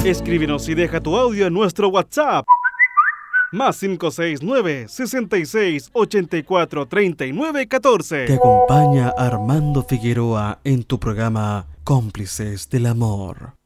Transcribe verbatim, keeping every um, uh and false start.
Escríbenos y deja tu audio en nuestro WhatsApp. Más cinco seis nueve, seis seis, ocho cuatro, tres nueve uno cuatro. Te acompaña Armando Figueroa en tu programa Cómplices del Amor.